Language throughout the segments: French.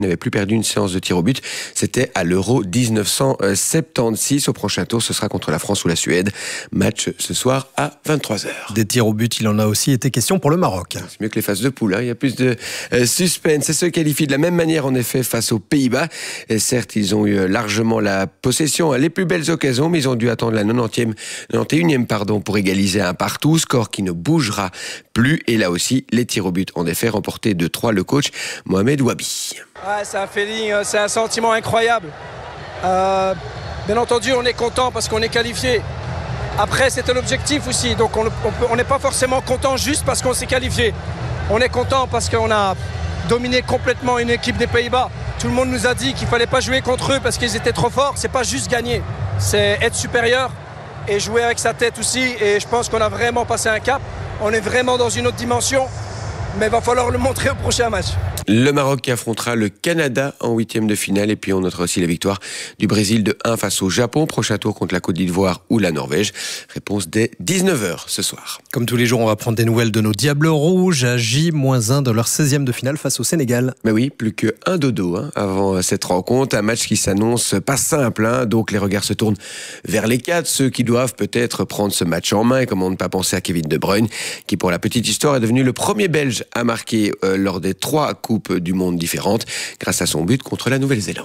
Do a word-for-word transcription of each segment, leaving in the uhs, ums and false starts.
n'avait plus perdu une séance de tir au but. C'était à l'Euro dix-neuf cent soixante-seize. Au prochain tour, ce sera contre la France ou la Suède. Match ce soir à vingt-trois heures. Des tirs au but, il en a aussi été question pour le Maroc. C'est mieux que les phases de poule, hein. Il y a plus de euh, suspense. Et se qualifient de la même manière, en effet, face aux Pays-Bas. Et certes, ils ont eu largement la possession, les plus belles occasions, mais ils ont dû attendre la quatre-vingt-onzième, quatre-vingt-et-unième pardon, pour égaliser un partout. Score qui ne bougera plus. Et là aussi, les tirs au but en effet remportés de trois. Le coach Mohamed Wabi. Ouais, c'est un feeling, c'est un sentiment incroyable. Euh, bien entendu, on est content parce qu'on est qualifié. Après, c'était l'objectif aussi. Donc, on n'est pas forcément content juste parce qu'on s'est qualifié. On est content parce qu'on a dominé complètement une équipe des Pays-Bas. Tout le monde nous a dit qu'il ne fallait pas jouer contre eux parce qu'ils étaient trop forts. C'est pas juste gagner, c'est être supérieur et jouer avec sa tête aussi. Et je pense qu'on a vraiment passé un cap. On est vraiment dans une autre dimension. Mais il va falloir le montrer au prochain match. Le Maroc qui affrontera le Canada en huitième de finale. Et puis on notera aussi la victoire du Brésil de un face au Japon. Prochain tour contre la Côte d'Ivoire ou la Norvège. Réponse dès dix-neuf heures ce soir. Comme tous les jours, on va prendre des nouvelles de nos Diables Rouges à J un de leur seizième de finale face au Sénégal. Mais oui, plus que un dodo hein, avant cette rencontre. Un match qui s'annonce pas simple. Hein. Donc les regards se tournent vers les quatre. Ceux qui doivent peut-être prendre ce match en main. Et comment ne pas penser à Kevin De Bruyne, qui pour la petite histoire est devenu le premier Belge a marqué euh, lors des trois Coupes du Monde différentes grâce à son but contre la Nouvelle-Zélande.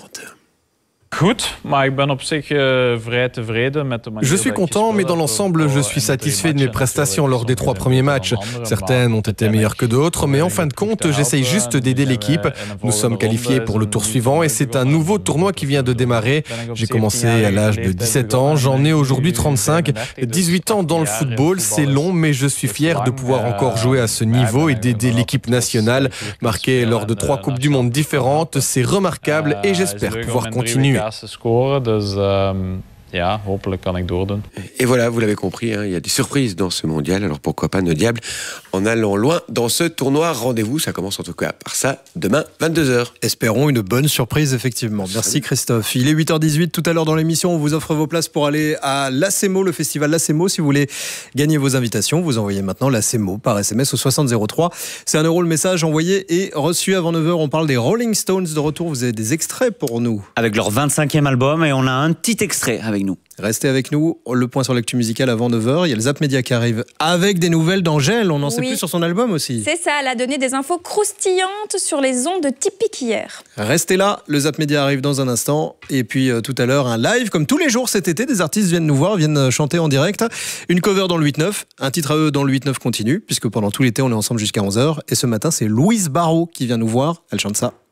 Je suis content, mais dans l'ensemble, je suis satisfait de mes prestations lors des trois premiers matchs. Certaines ont été meilleures que d'autres, mais en fin de compte, j'essaye juste d'aider l'équipe. Nous sommes qualifiés pour le tour suivant et c'est un nouveau tournoi qui vient de démarrer. J'ai commencé à l'âge de dix-sept ans, j'en ai aujourd'hui trente-cinq. dix-huit ans dans le football, c'est long, mais je suis fier de pouvoir encore jouer à ce niveau et d'aider l'équipe nationale. Marquer lors de trois Coupes du Monde différentes, c'est remarquable et j'espère pouvoir continuer. Ja, hopelijk kan ik doordoen. Et voilà, vous l'avez compris, hein, il y a des surprises dans ce mondial, alors pourquoi pas nos diables en allant loin dans ce tournoi. Rendez-vous, ça commence en tout cas par ça, demain, vingt-deux heures. Espérons une bonne surprise, effectivement. Merci Christophe. Il est huit heures dix-huit, tout à l'heure dans l'émission, on vous offre vos places pour aller à l'Acemo, le festival l'Acemo. Si vous voulez gagner vos invitations, vous envoyez maintenant l'Acemo par S M S au soixante zéro trois. C'est un euro le message envoyé et reçu. Avant neuf heures, on parle des Rolling Stones de retour. Vous avez des extraits pour nous. Avec leur vingt-cinquième album et on a un petit extrait avec nous. Restez avec nous, le point sur l'actu musicale avant neuf heures. Il y a le Zap Média qui arrive avec des nouvelles d'Angèle. On en sait oui. plus sur son album aussi. C'est ça, elle a donné des infos croustillantes sur les ondes de Typique hier. Restez là, le Zap Média arrive dans un instant. Et puis euh, tout à l'heure, un live comme tous les jours cet été. Des artistes viennent nous voir, viennent chanter en direct. Une cover dans le huit neuf, un titre à eux dans le huit neuf continue, puisque pendant tout l'été, on est ensemble jusqu'à onze heures. Et ce matin, c'est Louise Barrault qui vient nous voir. Elle chante ça.